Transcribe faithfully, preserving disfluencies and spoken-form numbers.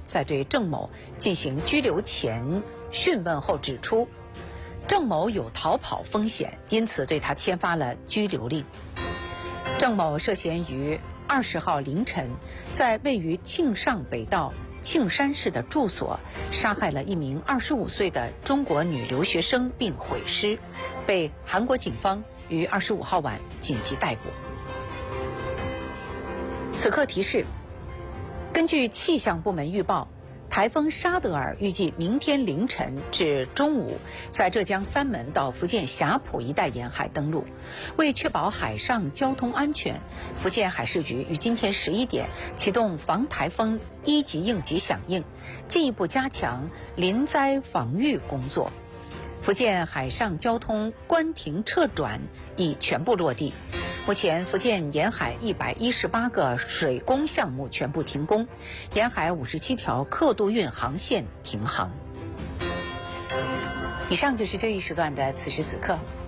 在对郑某进行拘留前讯问后指出，郑某有逃跑风险，因此对他签发了拘留令。郑某涉嫌于二十号凌晨在位于庆尚北道庆山市的住所杀害了一名二十五岁的中国女留学生并毁尸，被韩国警方于二十五号晚紧急逮捕。此刻提示，根据气象部门预报，台风沙德尔预计明天凌晨至中午在浙江三门到福建霞浦一带沿海登陆。为确保海上交通安全，福建海事局于今天十一点启动防台风一级应急响应，进一步加强临灾防御工作。福建海上交通关停撤转已全部落地。目前，福建沿海一百一十八个水工项目全部停工，沿海五十七条客渡运航线停航。以上就是这一时段的此时此刻。